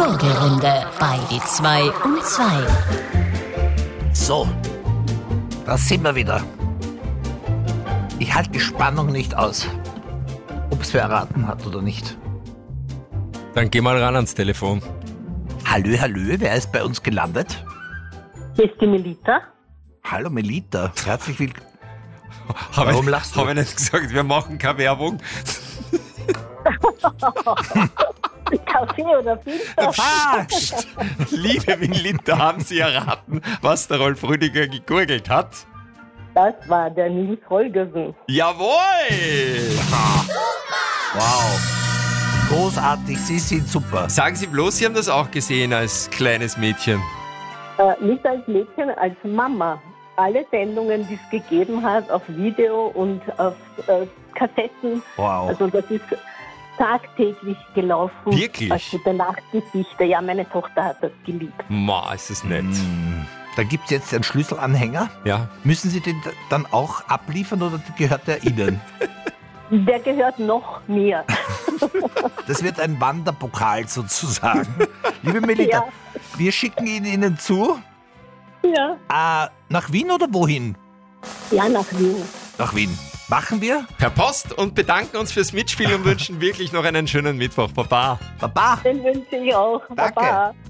Fragerunde bei die 2 und 2. So, da sind wir wieder. Ich halte die Spannung nicht aus, ob es wer erraten hat oder nicht. Dann geh mal ran ans Telefon. Hallo, wer ist bei uns gelandet? Hier ist die Melita. Hallo Melita, herzlich willkommen. Warum lachst du? Habe ich nicht gesagt, wir machen keine Werbung? Kaffee oder Filter? Psst. Liebe Melita, haben Sie erraten, was der Rolf Rüdiger gegurgelt hat? Das war der Nils Holgersen. Jawohl! Wow, großartig, Sie sind super. Sagen Sie bloß, Sie haben das auch gesehen als kleines Mädchen. Nicht als Mädchen, als Mama. Alle Sendungen, die es gegeben hat, auf Video und auf Kassetten. Wow. Also das ist tagtäglich gelaufen. Wirklich? Als gute Nachtgesichter. Ja, meine Tochter hat das geliebt. Ma, ist das nett. Da gibt es jetzt einen Schlüsselanhänger. Ja. Müssen Sie den dann auch abliefern oder gehört der Ihnen? Der gehört noch mir. Das wird ein Wanderpokal sozusagen. Liebe Melita, Ja. wir schicken ihn Ihnen zu. Ja. Nach Wien oder wohin? Ja, nach Wien. Nach Wien. Machen wir? Per Post und bedanken uns fürs Mitspielen und wünschen wirklich noch einen schönen Mittwoch. Baba. Baba. Den wünsche ich auch. Danke. Baba.